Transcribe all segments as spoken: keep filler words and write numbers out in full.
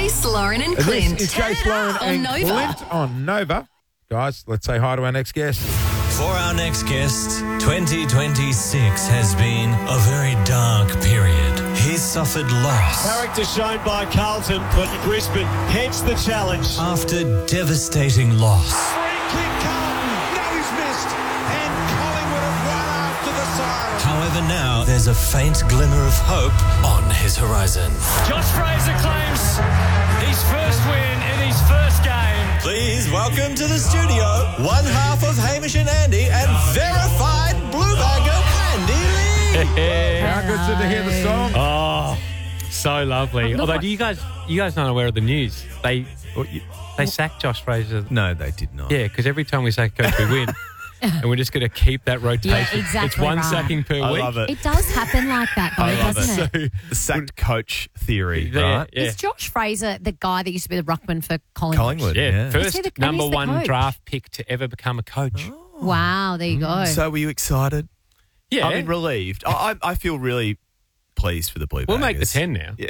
Jace, Lauren and Clint. This is Jace, Lauren on and Nova. Clint on Nova. Guys, let's say hi to our next guest. For our next guest, twenty twenty-six has been a very dark period. He's suffered loss Character shown by Carlton, but Brisbane heads the challenge. after devastating loss. Free kick, Carlton. No, he's missed. And Collingwood have run after the siren. However, now there's a faint glimmer of hope on his horizon. Josh Fraser claims his first win in his first game. Please welcome to the studio one half of Hamish and Andy and verified blue bagger Andy Lee. How good to hear the song. Oh, so lovely. Although, do you guys, you guys aren't aware of the news? They they sacked Josh Fraser. No, they did not. Yeah, because every time we sack a coach, we win. And we're just going to keep that rotation. Yeah, exactly It's one right. sacking per I week. love it. It does happen like that, though, I love doesn't it? it. The sacked coach theory, Yeah, right? yeah. Is Josh Fraser the guy that used to be the ruckman for Collingwood? Collingwood, Yeah, yeah. Is first he the- and number he's the one coach? draft pick to ever become a coach. Wow, there you go. So were you excited? Yeah, I mean, relieved. I, I I feel really pleased for the Blue we'll make the Baggers. ten now.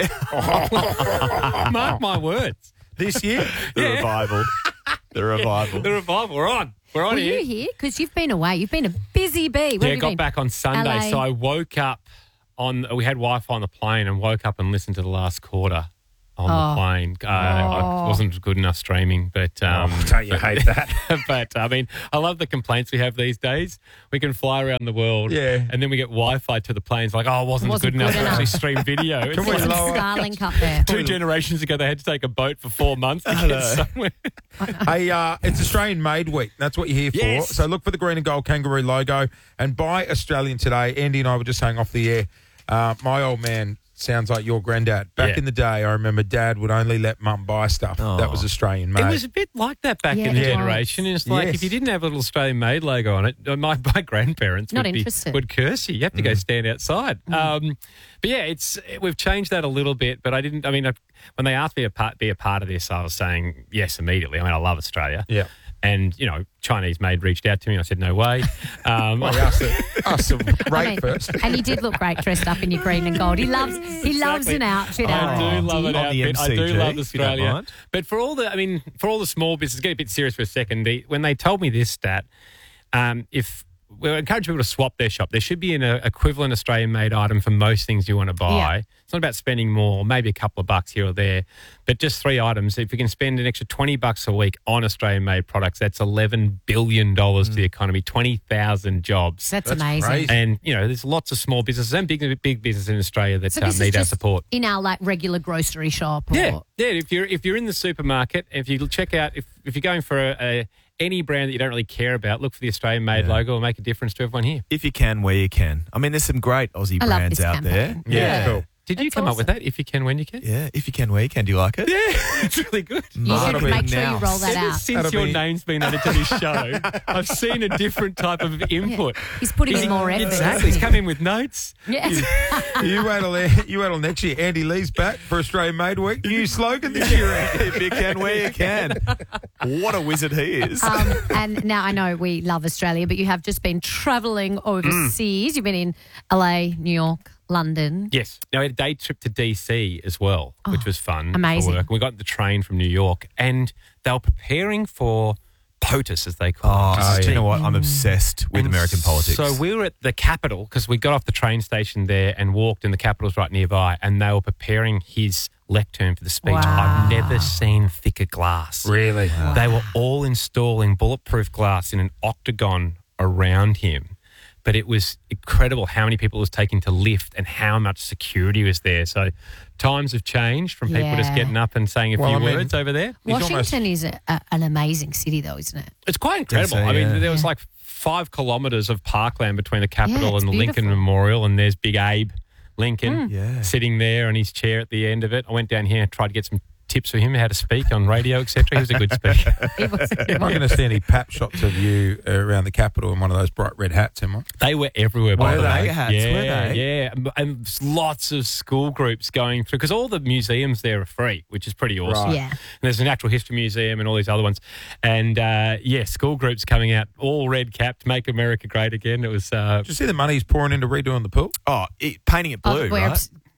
Yeah. Mark my words. This year? The revival. The revival. The revival. We're on. We're on Were here. you here? Because you've been away. You've been a busy bee. Where Yeah, have you got been? back on Sunday. L A. So I woke up on, we had Wi-Fi on the plane and woke up and listened to the last quarter on Oh. the plane. Uh, I wasn't good enough streaming, but... Um, Oh, don't you hate that? but, I mean, I love the complaints we have these days. We can fly around the world Yeah. and then we get Wi-Fi to the planes like, oh, it wasn't, Wasn't good enough good to enough. actually stream video. It's Can we like Some lower- Starlink up there. two generations ago, they had to take a boat for four months to get somewhere. Hey, uh, it's Australian Made Week. That's what you're here for. Yes. So look for the green and gold kangaroo logo and buy Australian today. Andy and I were just saying off the air, uh, my old man sounds like your granddad. Back Yeah. in the day, I remember Dad would only let Mum buy stuff that was Australian made. It was a bit like that back Yeah, in the it was. generation. It's like Yes. if you didn't have a little Australian made logo on it, my, my grandparents Not would, be, interested. would curse you. You have to go stand outside. Um, but yeah, it's we've changed that a little bit. But I didn't. I mean, I, when they asked me to part, be a part of this, I was saying yes immediately. I mean, I love Australia. Yeah. And you know, Chinese made reached out to me. I said no way. Um, Well, he asked the, asked the rate I mean, first. and you did look great dressed up in your green and gold. He loves he loves Exactly. an outfit. I Andy. do love an On the outfit. I do M C G, love if you don't Australia. mind. But for all the, I mean, for all the small businesses, get a bit serious for a second. The, when they told me this stat, um, if we encourage people to swap their shop, there should be an uh, equivalent Australian-made item for most things you want to buy. Yeah. It's not about spending more, maybe a couple of bucks here or there, but just three items. If you can spend an extra twenty bucks a week on Australian-made products, that's eleven billion dollars to the economy, twenty thousand jobs. That's, That's amazing. crazy. And, you know, there's lots of small businesses and big big businesses in Australia that So um, this is need our just support. in our like regular grocery shop. Or, Yeah, yeah. If you're if you're in the supermarket, if you check out if if you're going for a, a any brand that you don't really care about, look for the Australian-made Yeah. logo. Will make a difference to everyone here. If you can, where you can. I mean, there's some great Aussie I love brands this out campaign. there. Yeah, cool. Did you That's come up with awesome. that? If you can, when you can. Yeah, if you can, where you can. Do you like it? Yeah, it's really good. You That'll should be make sure you now. roll that Ever out. since That'll your be- name's been added to this show, I've seen a different type of input. He's putting in more effort. Exactly. He's isn't come in with notes. he? Yeah. You wait till you wait till next year. Andy Lee's back for Australian Made Week. New slogan this year. Andy. If you can, where you can. What a wizard he is. Um, and now I know we love Australia, but you have just been travelling overseas. You've been in L A, New York, London. Yes. Now, we had a day trip to D C as well, which was fun. amazing. For work. We got the train from New York and they were preparing for POTUS, as they call it. Oh, yeah. you know what? I'm obsessed with And American politics. So we were at the Capitol because we got off the train station there and walked, and the Capitol's right nearby, and they were preparing his lectern for the speech. Wow. I've never seen thicker glass. Really? They were all installing bulletproof glass in an octagon around him. But it was incredible how many people it was taking to lift and how much security was there. So times have changed from people just Yeah. getting up and saying a Well, few I mean- words over there. He's Washington is a, a, an amazing city, though, isn't it? It's quite incredible. Yes, I mean, yeah. there was Yeah. like five kilometres of parkland between the Capitol Yeah, it's and the Lincoln beautiful. Memorial, and there's big Abe Lincoln Yeah. sitting there on his chair at the end of it. I went down here and tried to get some tips for him, how to speak on radio, et cetera. He was a good speaker. It was, it I'm not was. going to see any pap shots of you uh, around the Capitol in one of those bright red hats, am I? They were everywhere, by Were the they? way. Hats, yeah, were they? yeah. And- And lots of school groups going through, because all the museums there are free, which is pretty awesome. Right. Yeah. And there's a Natural History Museum and all these other ones. And, uh, yeah, school groups coming out, all red-capped, Make America Great Again. It was... Uh, Did you see the money he's pouring into redoing the pool? Oh, it, painting it blue, Oh, where right?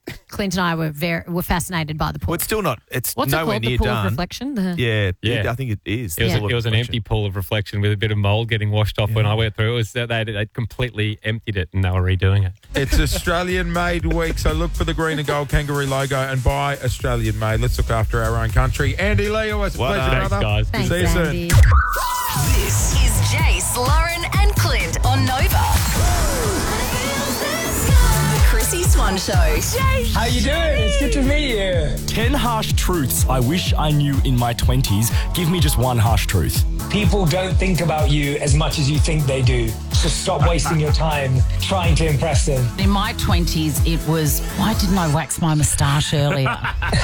Clint and I were very were fascinated by the pool. Well, it's still not. It's What's nowhere it called? near The pool done. of reflection? The... Yeah, Yeah. I think it is. It was, Yeah. a, it was an empty pool of reflection with a bit of mould getting washed off when I went through. It was they they'd completely emptied it and they were redoing it. It's Australian Made Week, so look for the green and gold kangaroo logo and buy Australian Made. Let's look after our own country. Andy Lee, always a What pleasure, up? brother. Thanks, Thanks, See you soon. Andy. This is Jace, Lauren, and Clint on Nova. The Chrissy Swan Show. Jace. How you doing? It's good to meet you. Ten harsh truths I wish I knew in my twenties. Give me just one harsh truth. People don't think about you as much as you think they do. So stop wasting your time trying to impress them. In my twenties, it was, why didn't I wax my moustache earlier?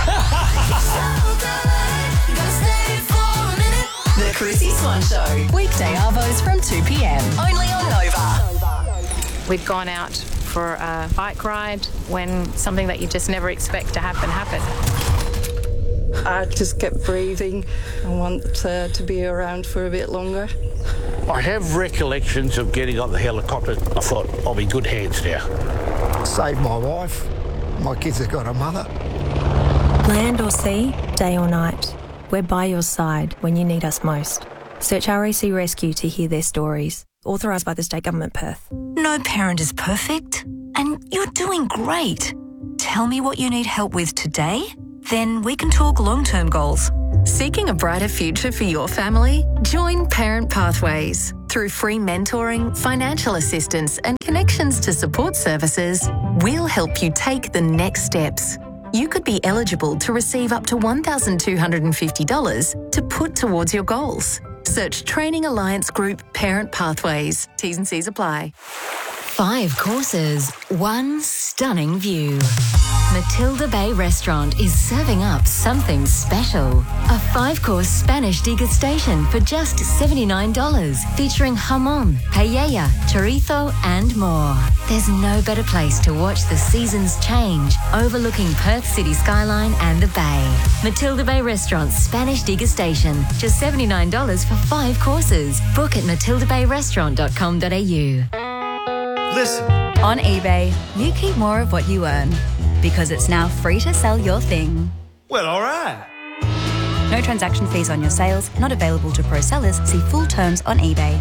The Chrissy Swan Show. Weekday arvos from two p.m. Only on Nova. We'd gone out for a bike ride when something that you just never expect to happen happened. I just kept breathing. I want uh, to be around for a bit longer. I have recollections of getting on the helicopter. I thought, I'll be in good hands now. Saved my wife. My kids have got a mother. Land or sea, day or night, we're by your side when you need us most. Search R A C Rescue to hear their stories. Authorised by the State Government, Perth. No parent is perfect, and you're doing great. Tell me what you need help with today, then we can talk long-term goals. Seeking a brighter future for your family? Join Parent Pathways. Through free mentoring, financial assistance, and connections to support services, we'll help you take the next steps. You could be eligible to receive up to one thousand two hundred fifty dollars to put towards your goals. Search Training Alliance Group Parent Pathways. T's and C's apply. Five courses, one stunning view. Matilda Bay Restaurant is serving up something special. A five-course Spanish degustation for just seventy-nine dollars, featuring jamon, paella, chorizo, and more. There's no better place to watch the seasons change, overlooking Perth city skyline and the bay. Matilda Bay Restaurant's Spanish degustation, just seventy-nine dollars for five courses. Book at matilda bay restaurant dot com dot a u. Listen. On eBay, you keep more of what you earn because it's now free to sell your thing. Well, all right. No transaction fees on your sales, not available to pro sellers. See full terms on eBay.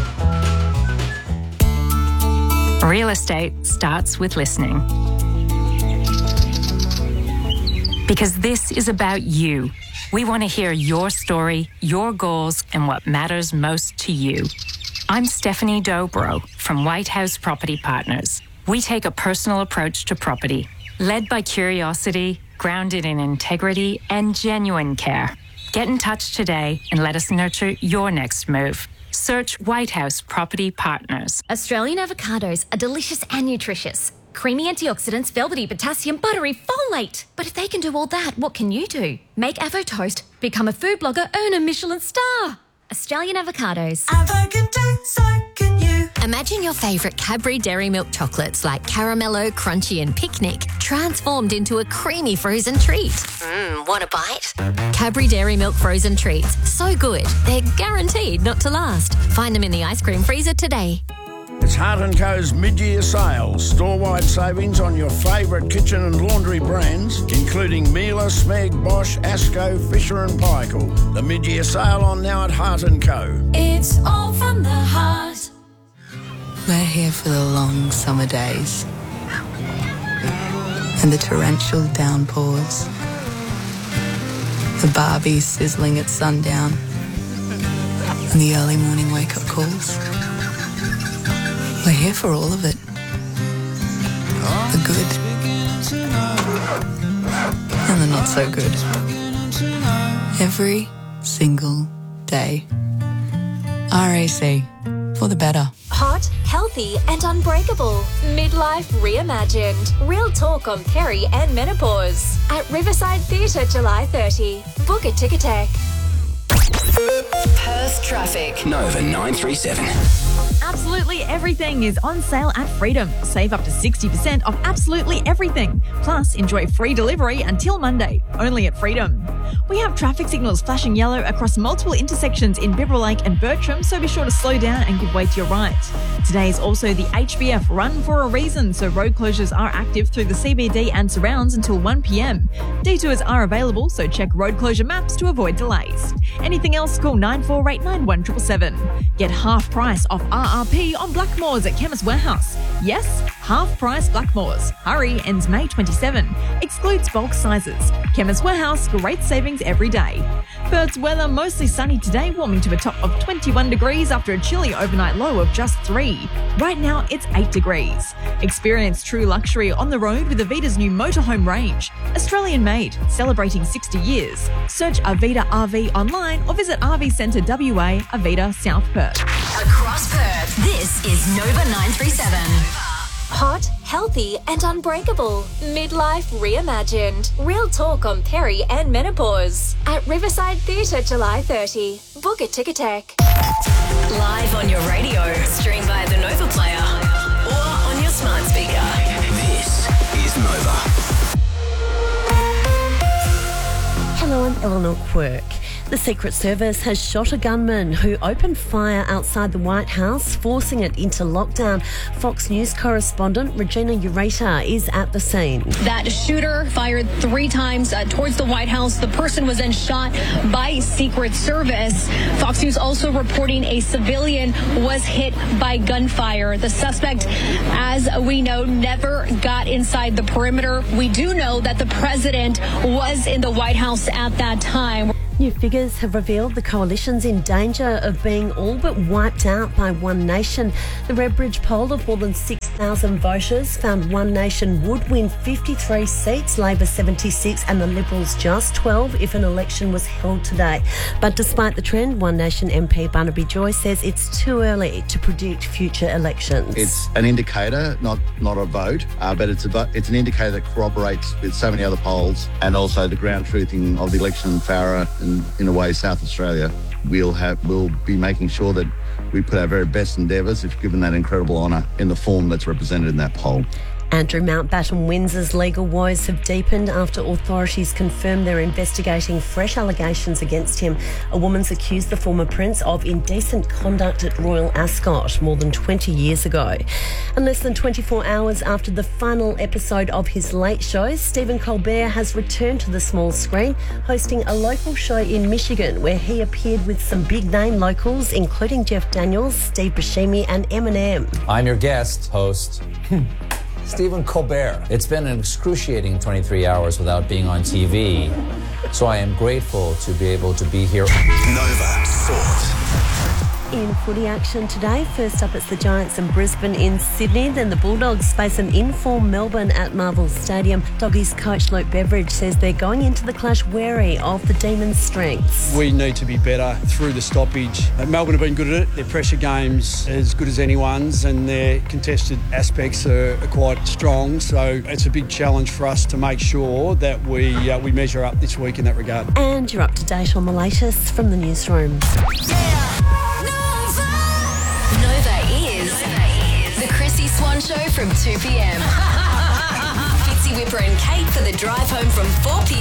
Real estate starts with listening. Because this is about you. We want to hear your story, your goals, and what matters most to you. I'm Stephanie Dobro from White House Property Partners. We take a personal approach to property, led by curiosity, grounded in integrity, and genuine care. Get in touch today and let us nurture your next move. Search White House Property Partners. Australian avocados are delicious and nutritious. Creamy antioxidants, velvety potassium, buttery folate. But if they can do all that, what can you do? Make Avo Toast, become a food blogger, earn a Michelin star. Australian avocados. Avo can do, so can you. Imagine your favourite Cadbury Dairy Milk chocolates like Caramello, Crunchy and Picnic transformed into a creamy frozen treat. Mmm, want a bite? Cadbury Dairy Milk frozen treats. So good, they're guaranteed not to last. Find them in the ice cream freezer today. It's Hart and Co's mid-year sale. Store-wide savings on your favourite kitchen and laundry brands, including Miele, Smeg, Bosch, Asco, Fisher and Paykel. The mid-year sale on now at Hart and Co. It's all from the heart. We're here for the long summer days and the torrential downpours, the barbie sizzling at sundown and the early morning wake-up calls. We're here for all of it. The good and the not so good. Every single day. R A C, for the better. Hot, healthy and unbreakable. Midlife reimagined. Real talk on peri and menopause. At Riverside Theatre July thirtieth. Book at Ticketek. Perth traffic. Nova nine three seven. Absolutely everything is on sale at Freedom. Save up to sixty percent off absolutely everything. Plus, enjoy free delivery until Monday. Only at Freedom. We have traffic signals flashing yellow across multiple intersections in Bibra Lake and Bertram, so be sure to slow down and give way to your right. Today is also the H B F Run for a Reason, so road closures are active through the C B D and surrounds until one p m. Detours are available, so check road closure maps to avoid delays. Anything else, call nine four eight nine one seven seven seven. Get half price off R R P on Blackmores at Chemist Warehouse. Yes, half price Blackmores. Hurry, ends May twenty-seventh. Excludes bulk sizes. Chemist Warehouse, great savings every day. Perth's weather mostly sunny today, warming to a top of twenty-one degrees after a chilly overnight low of just three. Right now, it's eight degrees. Experience true luxury on the road with Avita's new motorhome range. Australian made, celebrating sixty years. Search Avita R V online or visit R V Centre W A, Avita, South Perth. Across Perth, this is Nova nine three seven. Hot, healthy and unbreakable. Midlife reimagined. Real talk on peri and menopause. At Riverside Theatre July thirtieth. Book a Ticketek. Live on your radio, stream via the Nova Player or on your smart speaker. This is Nova. Hello, I'm Eleanor Quirk. The Secret Service has shot a gunman who opened fire outside the White House, forcing it into lockdown. Fox News correspondent Regina Ureta is at the scene. That shooter fired three times uh, towards the White House. The person was then shot by Secret Service. Fox News also reporting a civilian was hit by gunfire. The suspect, as we know, never got inside the perimeter. We do know that the president was in the White House at that time. New figures have revealed the coalition's in danger of being all but wiped out by One Nation. The Redbridge poll of more than six thousand voters found One Nation would win fifty-three seats, Labor seventy-six and the Liberals just twelve if an election was held today. But despite the trend, One Nation M P Barnaby Joy says it's too early to predict future elections. It's an indicator, not not a vote, uh, but it's a, it's an indicator that corroborates with so many other polls, and also the ground truthing of the election in Farrer and, in a way, South Australia. We'll have we'll be making sure that we put our very best endeavours if given that incredible honour in the form that's represented in that poll. Andrew Mountbatten Windsor's legal woes have deepened after authorities confirmed they're investigating fresh allegations against him. A woman's accused the former prince of indecent conduct at Royal Ascot more than twenty years ago. And less than twenty-four hours after the final episode of his Late Show, Stephen Colbert has returned to the small screen, hosting a local show in Michigan where he appeared with some big-name locals, including Jeff Daniels, Steve Buscemi and Eminem. I'm your guest, host... Stephen Colbert. It's been an excruciating twenty-three hours without being on T V, so I am grateful to be able to be here. Nova Sport. In footy action today, first up it's the Giants and Brisbane in Sydney, then the Bulldogs face an in-form Melbourne at Marvel Stadium. Doggies coach Luke Beveridge says they're going into the clash wary of the Demons' strengths. We need to be better through the stoppage. Melbourne have been good at it. Their pressure game's as good as anyone's and their contested aspects are, are quite strong, so it's a big challenge for us to make sure that we, uh, we measure up this week in that regard. And you're up to date on the latest from the newsroom. The Chrissy Swan Show from two p m. Fitzy Whipper and Kate for the drive home from four p m